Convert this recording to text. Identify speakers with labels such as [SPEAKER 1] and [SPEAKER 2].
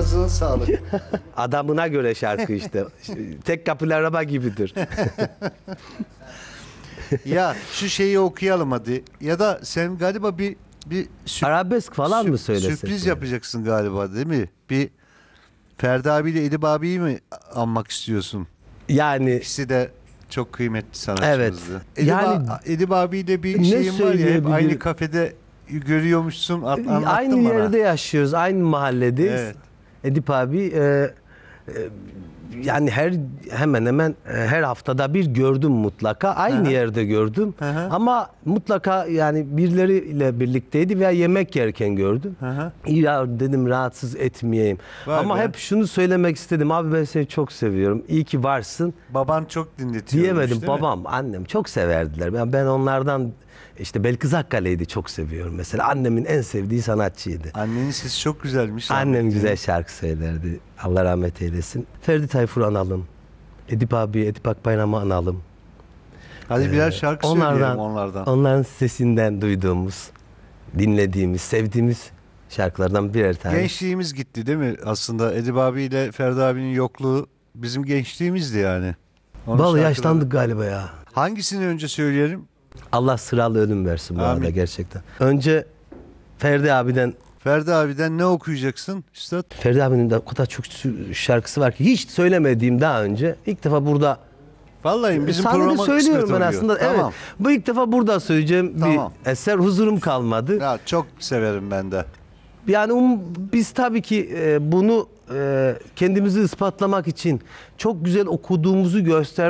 [SPEAKER 1] Ağzına sağlık.
[SPEAKER 2] Adamına göre şarkı işte. Tek kapılı araba gibidir.
[SPEAKER 1] Ya şu şeyi okuyalım hadi. Ya da sen galiba bir
[SPEAKER 2] Arabesk falan mı söylesek?
[SPEAKER 1] sürpriz
[SPEAKER 2] yani?
[SPEAKER 1] yapacaksın galiba değil mi? Bir Ferdi abiyle Edip abiyi mi anmak istiyorsun?
[SPEAKER 2] Yani
[SPEAKER 1] İkisi de çok kıymetli sanatçımızdı.
[SPEAKER 2] Evet. Yani
[SPEAKER 1] Edip abiyle bir
[SPEAKER 2] ne
[SPEAKER 1] şeyin var ya, hep
[SPEAKER 2] söyleyebilirim?
[SPEAKER 1] aynı kafede görüyormuşsun. Anlattın
[SPEAKER 2] aynı
[SPEAKER 1] bana.
[SPEAKER 2] yerde yaşıyoruz, aynı mahalledeyiz.
[SPEAKER 1] Evet.
[SPEAKER 2] Edip abi yani hemen hemen her haftada bir gördüm mutlaka. Aynı
[SPEAKER 1] Hı-hı.
[SPEAKER 2] yerde gördüm.
[SPEAKER 1] Hı-hı.
[SPEAKER 2] Ama mutlaka yani birileriyle birlikteydi veya yemek yerken gördüm.
[SPEAKER 1] Hı-hı.
[SPEAKER 2] Ya dedim rahatsız etmeyeyim.
[SPEAKER 1] Vay
[SPEAKER 2] Ama
[SPEAKER 1] be.
[SPEAKER 2] hep şunu söylemek istedim. Abi ben seni çok seviyorum. İyi ki varsın.
[SPEAKER 1] Baban çok dinletiyormuş
[SPEAKER 2] Diyemedim.
[SPEAKER 1] değil mi?
[SPEAKER 2] Babam, annem çok severdiler. Ben onlardan işte Belkıs Akkale'yi çok seviyorum mesela. Annemin en sevdiği sanatçıydı.
[SPEAKER 1] Annenin sesi çok güzelmiş.
[SPEAKER 2] Annem
[SPEAKER 1] rahmetli.
[SPEAKER 2] güzel şarkı söylerdi. Allah rahmet eylesin. Ferdi Tayfur'u analım. Edip abi, Edip Akbayram'ı analım.
[SPEAKER 1] Hadi birer şarkı söyleyelim onlardan.
[SPEAKER 2] Onların sesinden duyduğumuz, dinlediğimiz, sevdiğimiz şarkılardan birer tane.
[SPEAKER 1] Gençliğimiz gitti değil mi? Aslında Edip abiyle Ferdi abinin yokluğu bizim gençliğimizdi yani. Onun
[SPEAKER 2] Vallahi
[SPEAKER 1] şarkıları-
[SPEAKER 2] yaşlandık galiba ya.
[SPEAKER 1] Hangisini önce söyleyelim?
[SPEAKER 2] Allah sıralı ölüm versin bu
[SPEAKER 1] Amin.
[SPEAKER 2] arada gerçekten. Önce Ferdi abiden
[SPEAKER 1] Ferdi abiden ne okuyacaksın üstad?
[SPEAKER 2] Ferdi abinin de o kadar çok şarkısı var ki hiç söylemediğim daha önce ilk defa burada
[SPEAKER 1] Vallahi bizim
[SPEAKER 2] sahnede
[SPEAKER 1] programa
[SPEAKER 2] söylüyorum
[SPEAKER 1] kısmet
[SPEAKER 2] ben
[SPEAKER 1] oluyor.
[SPEAKER 2] aslında.
[SPEAKER 1] Tamam.
[SPEAKER 2] Evet. Bu ilk defa burada söyleyeceğim
[SPEAKER 1] Tamam.
[SPEAKER 2] bir eser. Huzurum kalmadı.
[SPEAKER 1] Ya çok severim ben de.
[SPEAKER 2] Yani biz tabii ki bunu kendimizi ispatlamak için çok güzel okuduğumuzu göstermek